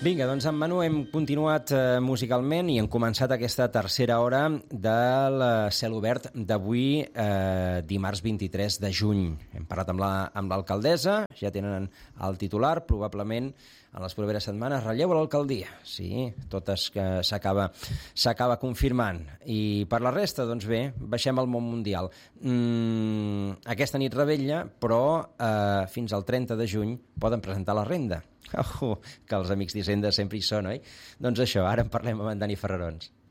Vinga, doncs en Manu hem continuat musicalment i hem començat aquesta tercera hora del Cel Obert d'avui, dimarts 23 de juny. Hem parlat amb l'alcaldessa, ja tenen el titular, probablement en les properes setmanes relleu a l'alcaldia. Sí, tot s'acaba confirmant. I per la resta, doncs bé, baixem al món mundial. Aquesta nit rebella, però fins al 30 de juny poden presentar la renda. Que els amics d'Hisenda sempre hi són, oi? Doncs això, ara en parlem amb en Dani Ferrarons.